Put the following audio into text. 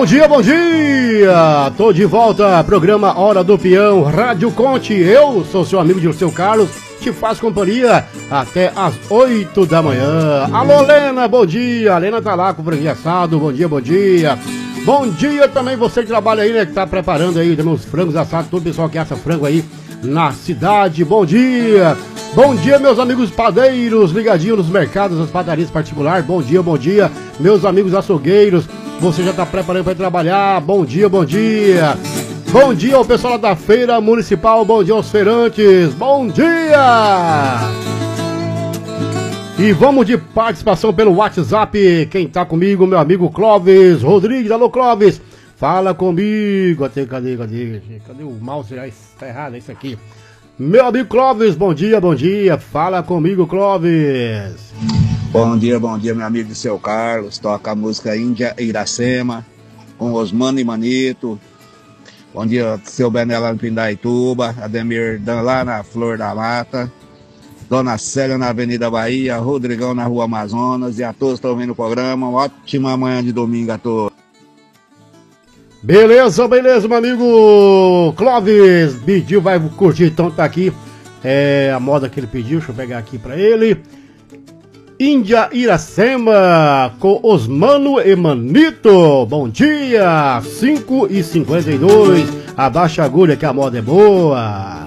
Bom dia, bom dia! Tô de volta, programa Hora do Peão, Rádio Conte. Eu sou seu amigo Dirceu Carlos, te faço companhia até às 8 da manhã. Alô, Lena, bom dia! A Lena tá lá com o franguinho assado, bom dia, bom dia! Bom dia também você que trabalha aí, né, que tá preparando aí os frangos assados, todo o pessoal que assa frango aí na cidade, bom dia! Bom dia, meus amigos padeiros, ligadinhos nos mercados, nas padarias particulares, bom dia, meus amigos açougueiros, você já está preparando para trabalhar, bom dia, bom dia! Bom dia ao pessoal da feira municipal, bom dia aos feirantes, bom dia! E vamos de participação pelo WhatsApp, quem tá comigo, meu amigo Clóvis Rodrigues, alô Clóvis, fala comigo, cadê o mouse, tá errado, é isso aqui. Meu amigo Clóvis, bom dia, fala comigo, Clóvis. Bom dia, meu amigo do seu Carlos, toca a música Índia Iracema, com Osmano e Manito. Bom dia, seu Bené lá no Pindaituba, Ademir Dan lá na Flor da Mata, Dona Célia na Avenida Bahia, Rodrigão na Rua Amazonas, e a todos que estão ouvindo o programa, uma ótima manhã de domingo a todos. Beleza, meu amigo Clóvis, pediu, vai curtir, então tá aqui, a moda que ele pediu, deixa eu pegar aqui pra ele. Índia Iracema, com Osmano e Manito, bom dia, 5h52, abaixa a agulha que a moda é boa.